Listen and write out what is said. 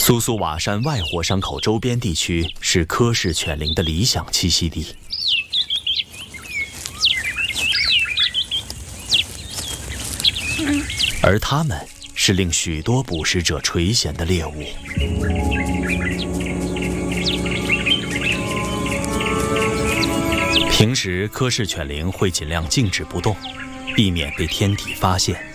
苏苏瓦山外火山口周边地区是科氏犬羚的理想栖息地。而它们是令许多捕食者垂涎的猎物。平时，科氏犬羚会尽量静止不动，避免被天敌发现。